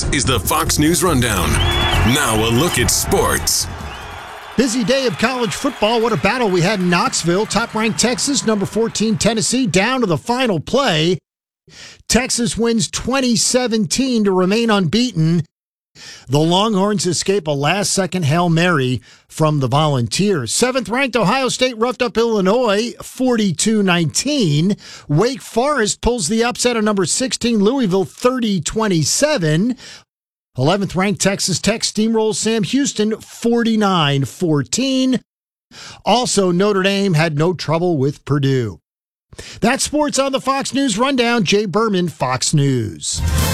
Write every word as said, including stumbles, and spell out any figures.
is the Fox News Rundown. Now a look at sports. Busy day of college football. What a battle we had in Knoxville. Top-ranked Texas, number fourteen Tennessee, down to the final play. Texas wins twenty seventeen to remain unbeaten. The Longhorns escape a last-second Hail Mary from the Volunteers. Seventh-ranked Ohio State roughed up Illinois forty-two nineteen. Wake Forest pulls the upset of number sixteen Louisville thirty twenty-seven. eleventh-ranked Texas Tech steamrolls Sam Houston forty-nine fourteen. Also, Notre Dame had no trouble with Purdue. That's sports on the Fox News Rundown. Jay Berman, Fox News.